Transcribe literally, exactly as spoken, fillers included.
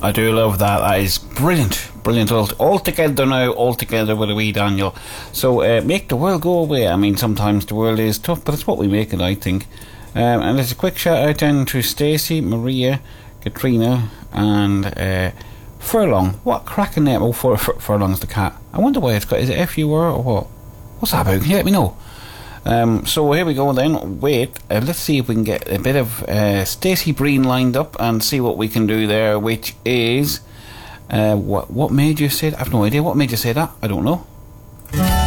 I do love that. That is brilliant. Brilliant. All, all together now, all together with a wee Daniel. So, uh, make the world go away. I mean, sometimes the world is tough, but it's what we make it, I think. Um, and there's a quick shout out then to Stacey, Maria, Katrina, and uh, Furlong. What cracking name? Oh, Fur, Fur, Furlong's the cat. I wonder why it's got. Is it F U R or what? What's that about? Can you let me know? Um, so here we go then. Wait, uh, let's see if we can get a bit of uh, Stacey Breen lined up and see what we can do there, which is uh, what what made you say that? I've no idea. What made you say that? I don't know.